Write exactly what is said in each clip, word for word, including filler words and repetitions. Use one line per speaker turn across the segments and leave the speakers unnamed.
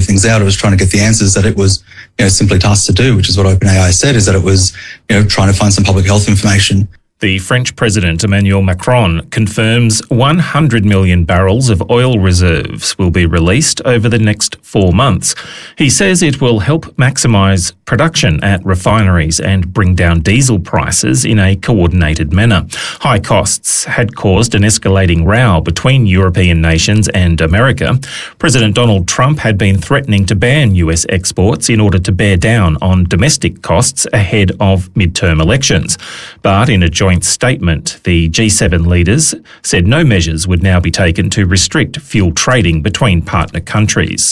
things out. It was trying to get the answers that it was, you know, simply tasked to do, which is what OpenAI said, is that it was, you know, trying to find some public health information.
The French President Emmanuel Macron confirms one hundred million barrels of oil reserves will be released over the next four months. He says it will help maximise production at refineries and bring down diesel prices in a coordinated manner. High costs had caused an escalating row between European nations and America. President Donald Trump had been threatening to ban U S exports in order to bear down on domestic costs ahead of midterm elections. But in a joint statement, the G seven leaders said no measures would now be taken to restrict fuel trading between partner countries.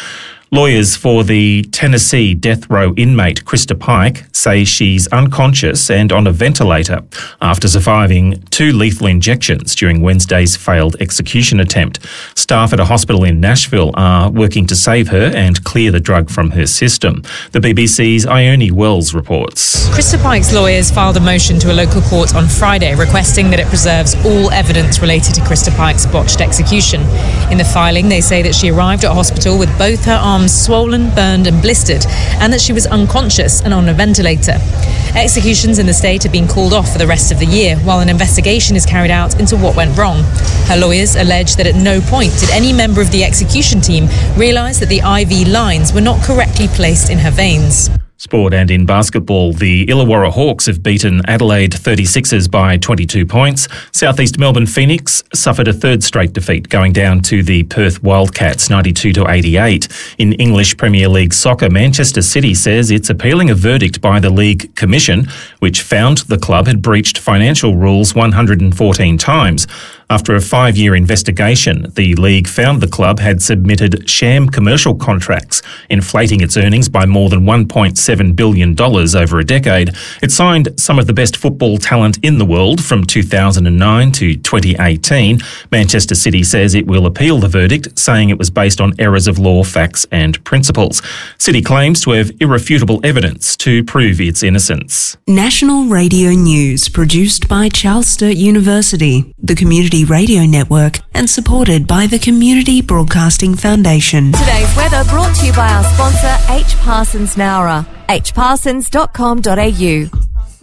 Lawyers for the Tennessee death row inmate Krista Pike say she's unconscious and on a ventilator after surviving two lethal injections during Wednesday's failed execution attempt. Staff at a hospital in Nashville are working to save her and clear the drug from her system. The B B C's Ione Wells reports.
Krista Pike's lawyers filed a motion to a local court on Friday requesting that it preserves all evidence related to Krista Pike's botched execution. In the filing, they say that she arrived at hospital with both her arms swollen, burned and blistered, and that she was unconscious and on a ventilator. Executions in the state have been called off for the rest of the year, while an investigation is carried out into what went wrong. Her lawyers allege that at no point did any member of the execution team realise that the I V lines were not correctly placed in her veins.
Sport and in basketball, the Illawarra Hawks have beaten Adelaide thirty-sixers by twenty-two points. South East Melbourne Phoenix suffered a third straight defeat, going down to the Perth Wildcats ninety-two to eighty-eight. In English Premier League soccer, Manchester City says it's appealing a verdict by the League Commission, which found the club had breached financial rules one hundred fourteen times. After a five-year investigation, the league found the club had submitted sham commercial contracts, inflating its earnings by more than one point seven billion dollars over a decade. It signed some of the best football talent in the world from two thousand nine to twenty eighteen. Manchester City says it will appeal the verdict, saying it was based on errors of law, facts and principles. City claims to have irrefutable evidence to prove its innocence.
National Radio News, produced by Charles Sturt University, the Community Radio Network, and supported by the Community Broadcasting Foundation.
Today's weather brought to you by our sponsor, H. Parsons Nowra, h parsons dot com dot a u.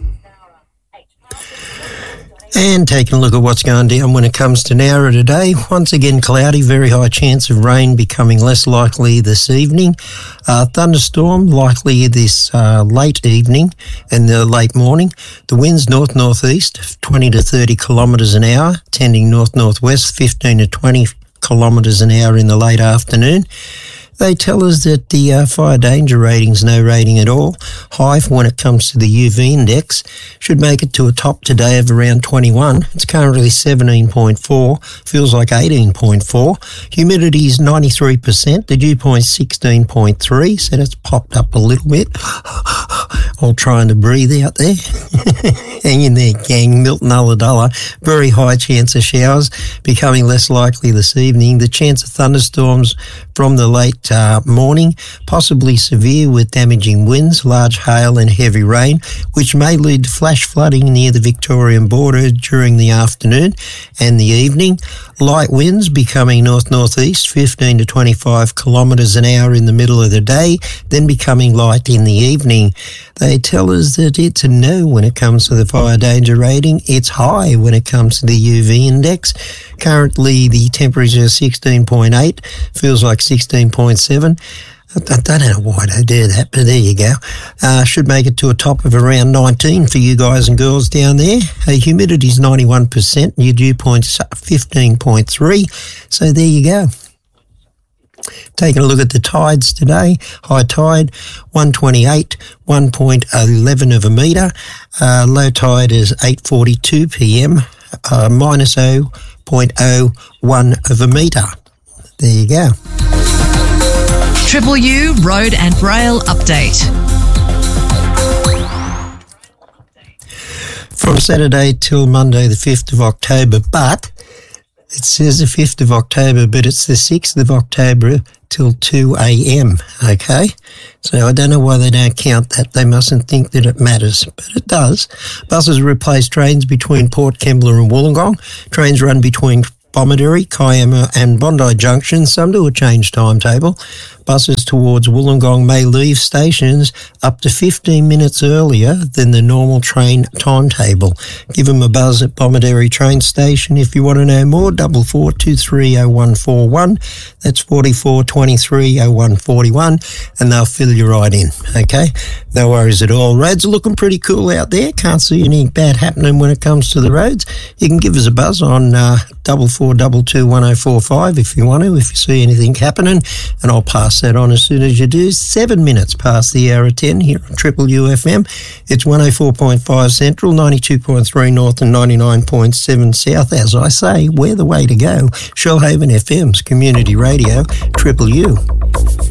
And taking a look at what's going down when it comes to Nowra today. Once again, cloudy, very high chance of rain becoming less likely this evening. Uh, thunderstorm likely this uh, late evening and the late morning. The winds north-northeast, twenty to thirty kilometres an hour, tending north-northwest, fifteen to twenty kilometres an hour in the late afternoon. They tell us that the uh, fire danger rating's no rating at all. High when it comes to the U V index should make it to a top today of around twenty-one. It's currently seventeen point four, feels like eighteen point four. Humidity is ninety-three percent, the dew point sixteen point three, so that's popped up a little bit. All trying to breathe out there. Hang in there, gang. Milton Ulladulla. Very high chance of showers, becoming less likely this evening. The chance of thunderstorms from the late uh, morning, possibly severe with damaging winds, large hail and heavy rain, which may lead to flash flooding near the Victorian border during the afternoon and the evening. Light winds becoming north-northeast, fifteen to twenty-five kilometres an hour in the middle of the day, then becoming light in the evening. They tell us that it's a no when it comes to the fire danger rating. It's high when it comes to the U V index. Currently, the temperature is sixteen point eight, feels like sixteen point seven. I don't know why they do that, but there you go. Uh, should make it to a top of around nineteen for you guys and girls down there. Uh, humidity is ninety-one percent, your dew point's fifteen point three, so there you go. Taking a look at the tides today, high tide one twenty-eight, one point one one of a metre. Uh, low tide is eight forty-two p m, uh, minus zero point zero one of a metre. There you go.
Triple U Road and Rail Update.
From Saturday till Monday the fifth of October, but it says the fifth of October, but it's the sixth of October till two a m, okay? So I don't know why they don't count that. They mustn't think that it matters, but it does. Buses replace trains between Port Kembla and Wollongong. Trains run between Bomaderry, Kiama and Bondi Junction. Some do a change timetable. buses towards Wollongong may leave stations up to fifteen minutes earlier than the normal train timetable. Give them a buzz at Bomaderry train station if you want to know more. Double four two three oh one four one. That's forty-four twenty-three oh one forty-one, and they'll fill you right in. Okay, no worries at all. Roads are looking pretty cool out there. Can't see any bad happening when it comes to the roads. You can give us a buzz on uh, double four double two one oh four five if you want to, if you see anything happening, and I'll pass that on as soon as you do. Seven minutes past the hour of ten here on Triple U F M. It's one oh four point five Central, ninety-two point three North and ninety-nine point seven South. As I say, we're the way to go. Shellhaven F M's Community Radio, Triple U.